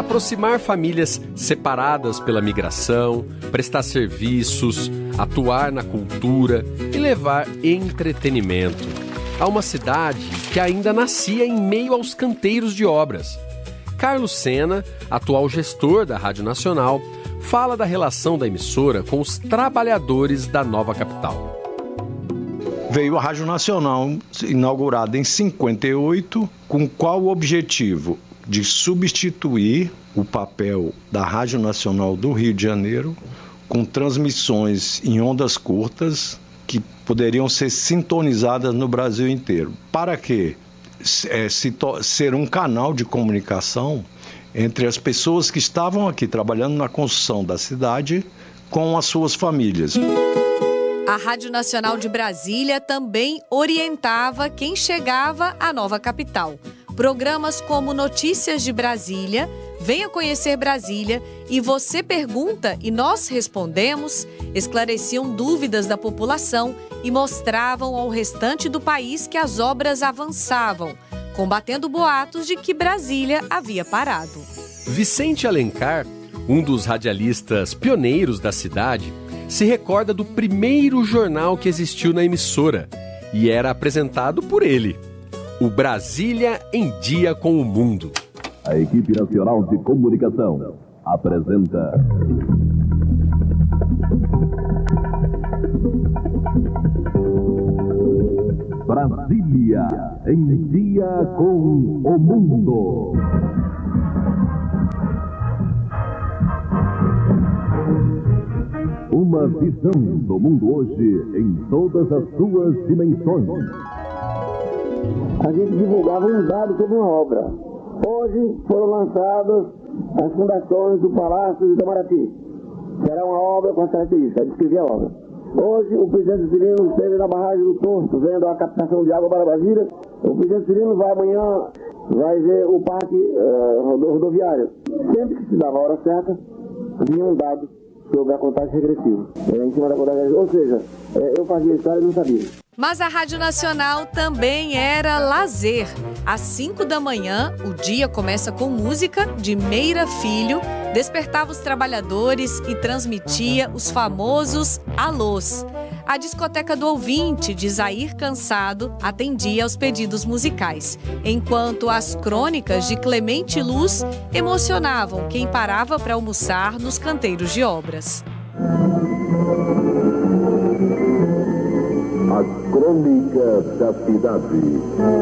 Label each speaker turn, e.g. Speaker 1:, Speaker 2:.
Speaker 1: aproximar famílias separadas pela migração, prestar serviços, atuar na cultura e levar entretenimento a uma cidade que ainda nascia em meio aos canteiros de obras. Carlos Sena, atual gestor da Rádio Nacional, fala da relação da emissora com os trabalhadores da nova capital.
Speaker 2: Veio a Rádio Nacional, inaugurada em 58, com qual objetivo? De substituir o papel da Rádio Nacional do Rio de Janeiro com transmissões em ondas curtas que poderiam ser sintonizadas no Brasil inteiro. Para quê? Ser um canal de comunicação entre as pessoas que estavam aqui trabalhando na construção da cidade com as suas famílias.
Speaker 3: A Rádio Nacional de Brasília também orientava quem chegava à nova capital. Programas como Notícias de Brasília, Venha Conhecer Brasília e Você Pergunta e Nós Respondemos esclareciam dúvidas da população e mostravam ao restante do país que as obras avançavam, combatendo boatos de que Brasília havia parado.
Speaker 1: Vicente Alencar, um dos radialistas pioneiros da cidade, se recorda do primeiro jornal que existiu na emissora e era apresentado por ele, o Brasília em Dia com o Mundo.
Speaker 4: A equipe nacional de comunicação apresenta Brasília em Dia com o Mundo. Uma visão do mundo hoje em todas as suas dimensões.
Speaker 5: A gente divulgava um dado sobre uma obra. Hoje foram lançadas as fundações do Palácio de Itamaraty. Será uma obra com as características, descrever a obra. Hoje o presidente Cirino esteve na barragem do Torto, vendo a captação de água para Brasília. O presidente Cirino vai amanhã, vai ver o parque rodoviário. Sempre que se dava a hora certa, vinha um dado sobre a contagem regressiva. Em cima da contagem regressiva. Ou seja, eu fazia história e não sabia.
Speaker 3: Mas a Rádio Nacional também era lazer. Às 5 da manhã, o dia começa com música de Meira Filho, despertava os trabalhadores e transmitia os famosos alôs. A discoteca do ouvinte, de Zair Cansado, atendia aos pedidos musicais, enquanto as crônicas de Clemente Luz emocionavam quem parava para almoçar nos canteiros de obras.
Speaker 4: As crônicas da cidade.